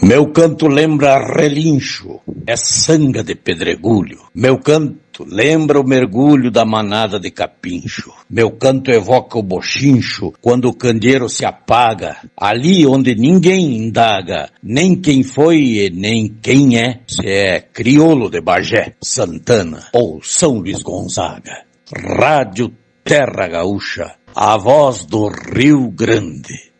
Meu canto lembra relincho, é sanga de pedregulho. Meu canto lembra o mergulho da manada de capincho. Meu canto evoca o bochincho quando o candeeiro se apaga, ali onde ninguém indaga, nem quem foi e nem quem é, se é crioulo de Bagé, Santana ou São Luís Gonzaga. Rádio Terra Gaúcha, a voz do Rio Grande.